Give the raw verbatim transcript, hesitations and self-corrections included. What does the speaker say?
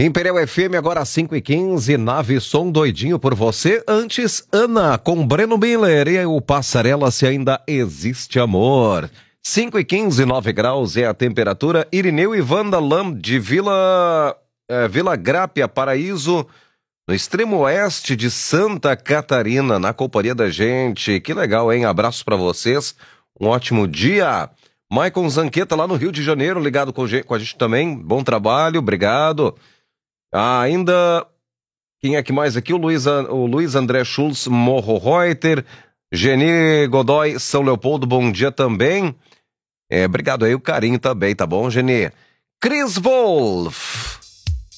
Imperial F M, agora cinco e quinze, nave som doidinho por você. Antes, Ana com Breno Miller e o Passarela, se ainda existe amor. cinco e quinze, nove graus é a temperatura. Irineu e Wanda Lam de Vila, é, Vila Grápia, Paraíso, no extremo oeste de Santa Catarina, na companhia da gente. Que legal, hein? Abraços pra vocês, um ótimo dia. Maicon Zanqueta lá no Rio de Janeiro, ligado com, com a gente também. Bom trabalho, obrigado. Ah, ainda, quem é que mais aqui? O Luiz, o Luiz André Schultz, Morro Reuter, Geni Godoy, São Leopoldo, bom dia também. É, obrigado aí, o carinho também, tá bom, Geni? Chris Wolf.